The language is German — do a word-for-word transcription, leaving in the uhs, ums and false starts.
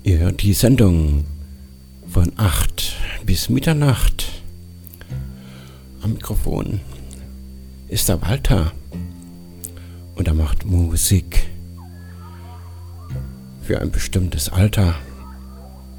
Ihr hört die Sendung von acht bis Mitternacht. Am Mikrofon ist der Walter und er macht Musik für ein bestimmtes Alter.